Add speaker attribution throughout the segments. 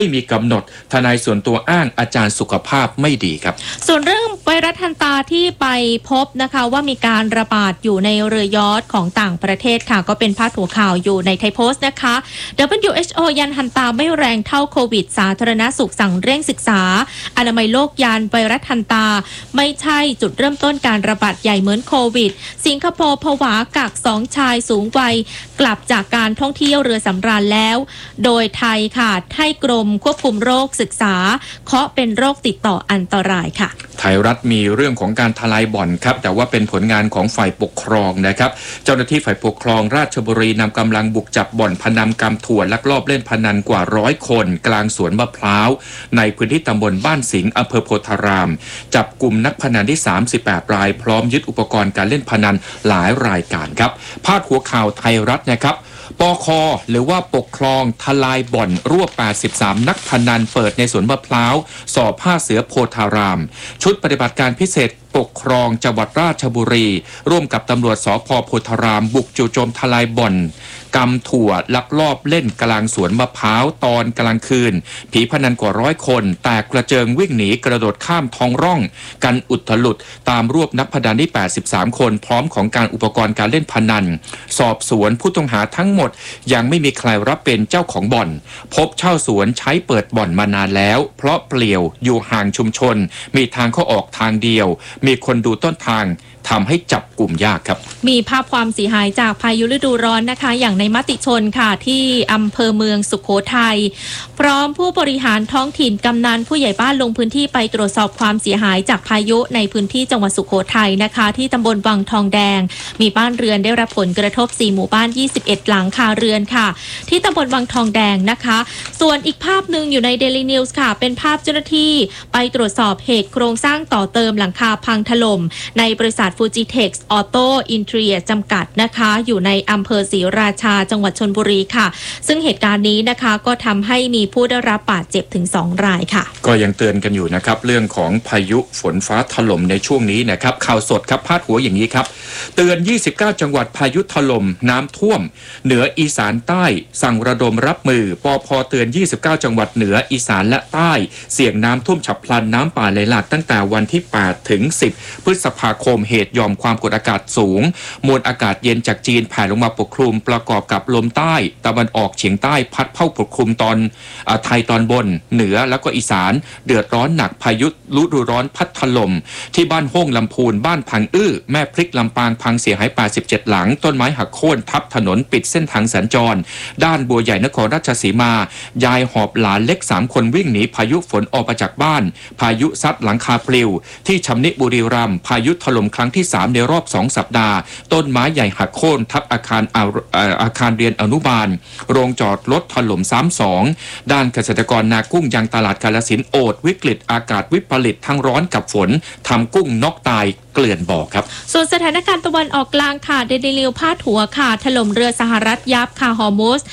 Speaker 1: ไม่มีกำหนดทนายส่วนตัวอ้างอาจารย์สุขภาพไม่ดีครับ
Speaker 2: ส่วนเรื่องไวรัสฮันตาที่ไปพบนะคะว่ามีการระบาดอยู่ในเรือยอชต์ของต่างประเทศค่ะก็เป็นพาดหัวข่าวอยู่ในไทยโพสต์นะคะ WHO ยันฮันตาไม่แรงเท่าโควิดสาธารณสุขสั่งเร่งศึกษาอนามัยโลกยันไวรัสฮันตาไม่ใช่จุดเริ่มต้นการระบาดใหญ่เหมือนโควิดสิงคโปร์ผวากัก2ชายสูงวัยกลับจากการท่องเที่ยวเรือสำราญแล้วโดยไทยค่ะให้กรมควบคุมโรคศึกษาเคาะเป็นโรคติดต่ออันตรายค่ะ
Speaker 1: ไทยรัฐมีเรื่องของการทลายบ่อนครับแต่ว่าเป็นผลงานของฝ่ายปกครองนะครับเจ้าหน้าที่ฝ่ายปกครองราชบุรีนำกำลังบุกจับบ่อนพนันกำถั่วลักลอบเล่นพนันกว่า100 คนกลางสวนมะพร้าวในพื้นที่ตำบลบ้านสิงห์อำเภอโพธารามจับกลุ่มนักพนันที่38 รายพร้อมยึดอุปกรณ์การเล่นพนันหลายรายการครับพาดหัวข่าวไทยรัฐนะครับปค.หรือว่าปกครองทลายบ่อนรวบ83 นักพนันเปิดในสวนมะพร้าวสอบ5 เสือโพธารามชุดปฏิบัติการพิเศษปกครองจังหวัดราชบุรีร่วมกับตำรวจสภ.โพธารามบุกจู่โจมทลายบ่อนกำถั่วลักลอบเล่นกลางสวนมะพร้าวตอนกลางคืนผีพนันกว่า100 คนแตกกระเจิงวิ่งหนีกระโดดข้ามท้องร่องกันอุตลุดตามรวบนักพนันที่83 คนพร้อมของการอุปกรณ์การเล่นพนันสอบสวนผู้ต้องหาทั้งหมดยังไม่มีใครรับเป็นเจ้าของบ่อนพบเช่าสวนใช้เปิดบ่อนมานานแล้วเพราะเปลี่ยวอยู่ห่างชุมชนมีทางเข้าออกทางเดียวมีคนดูต้นทางทำให้จับกลุ่มยากครับ
Speaker 2: มีภาพความเสียหายจากพายุฤดูร้อนนะคะอย่างในมติชนค่ะที่อำเภอเมืองสุโขทัยพร้อมผู้บริหารท้องถิ่นกำนันผู้ใหญ่บ้านลงพื้นที่ไปตรวจสอบความเสียหายจากพายุในพื้นที่จังหวัดสุโขทัยนะคะที่ตำบลวังทองแดงมีบ้านเรือนได้รับผลกระทบ4 หมู่บ้าน21 หลังคาเรือนค่ะที่ตำบลวังทองแดงนะคะส่วนอีกภาพหนึ่งอยู่ใน Daily News ค่ะเป็นภาพเจ้าหน้าที่ไปตรวจสอบเหตุโครงสร้างต่อเติมหลังคาพังถล่มในบริษัทฟูจิเท็กซ์ออโต้อินเทรียจำกัดนะคะอยู่ในอำเภอศรีราชาจังหวัดชลบุรีค่ะซึ่งเหตุการณ์นี้นะคะก็ทำให้มีผู้ได้รับบาดเจ็บถึง2 รายค่ะ
Speaker 1: ก็ยังเตือนกันอยู่นะครับเรื่องของพายุฝนฟ้าถล่มในช่วงนี้นะครับข่าวสดครับพาดหัวอย่างนี้ครับเตือน29 จังหวัดพายุถล่มน้ำท่วมเหนืออีสานใต้สั่งระดมรับมือปภ.เตือน29 จังหวัดเหนืออีสานและใต้เสี่ยงน้ำท่วมฉับพลันน้ำป่าไหลหลากตั้งแต่วันที่8 ถึง 10 พฤษภาคมเหตุยอมความกดอากาศสูงมวลอากาศเย็นจากจีนแผ่ลงมาปกคลุมประกอบกับลมใต้ตะวันออกเฉียงใต้พัดเข้าปกคลุมตอนไทยตอนบนเหนือแล้วก็อีสานเดือดร้อนหนักพายุฤดูร้อนพัดถล่มที่บ้านห้องลำพูนบ้านพังอื้อแม่พริกลำปางพังเสียหาย87 หลังต้นไม้หักโค่นทับถนนปิดเส้นทางสัญจรด้านบัวใหญ่นครราชสีมายายหอบหลานเล็ก3 คนวิ่งหนีพายุฝนออกมาจากบ้านพายุซัดหลังคาปลิวที่ชำนิบุรีรัมย์พายุถล่มครั้งที่3ในรอบ2 สัปดาห์ต้นไม้ใหญ่หักโค่นทับอาคารเรียนอนุบาลโรงจอดรถถล่มซ้ำ2ด้านเกษตรกรนากุ้งยังตลาดกาฬสินธุ์โอดวิกฤตอากาศวิปริตทั้งร้อนกับฝนทำกุ้งนกตายเกลื่อนบ่อครับ
Speaker 2: ส่วนสถานการณ์ตะวันออกกลางค่ะเดลินิวพาดหัวค่ะถล่มเรือสหรัฐยับค่ะฮอร์มุส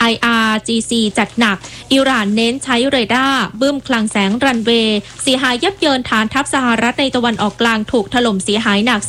Speaker 2: IRGC จัดหนักอิหร่านเน้นใช้เรดาร์บึ้มคลังแสงรันเวย์เสียหายยับเยินฐานทัพสหรัฐในตะวันออกกลางถูกถล่มเสียหายหนัก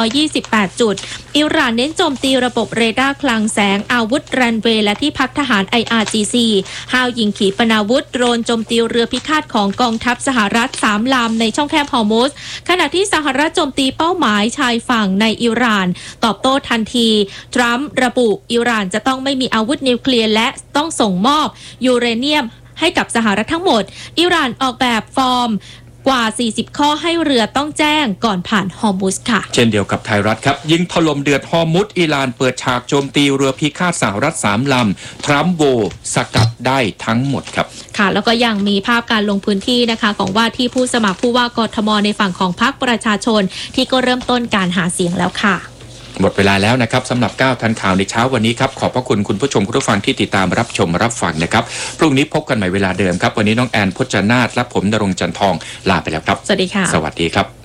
Speaker 2: 228 จุดอิหร่านเน้นโจมตีระบบเรดาร์คลังแสงอาวุธรันเวย์และที่พักทหาร IRGC ห้าวยิงขีปนาวุธโดรนโจมตีเรือพิฆาตของกองทัพสหรัฐ3 ลำในช่องแคบฮอร์มุสขณะที่สหรัฐโจมตีเป้าหมายชายฝั่งในอิหร่านตอบโต้ทันทีทรัมป์ระบุอิหร่านจะต้องไม่มีอาวุธนิวเคลียร์และต้องส่งมอบยูเรเนียมให้กับสหรัฐทั้งหมดอิหร่านออกแบบฟอร์มกว่า40 ข้อให้เรือต้องแจ้งก่อนผ่านฮอร์มุสค่ะ
Speaker 1: เช่นเดียวกับไทยรัฐครับยิงถล่มเดือดฮอร์มุสอิหร่านเปิดฉากโจมตีเรือพิฆาตสหรัฐ3 ลำทรัมป์โวสกัดได้ทั้งหมดครับ
Speaker 2: ค่ะแล้วก็ยังมีภาพการลงพื้นที่นะคะของว่าที่ผู้สมัครผู้ว่ากทมในฝั่งของพรรคประชาชนที่ก็เริ่มต้นการหาเสียงแล้วค่ะ
Speaker 1: หมดเวลาแล้วนะครับสำหรับ9ทันข่าวในเช้าวันนี้ครับขอบพระคุณคุณผู้ชมคุณผู้ฟังที่ติดตามรับชมรับฟังนะครับพรุ่งนี้พบกันใหม่เวลาเดิมครับวันนี้น้องแอนพจนาถและผมณรงค์จันทองลาไปแล้วครับ
Speaker 2: สวัสดีค่ะ
Speaker 1: สวัสดีครับ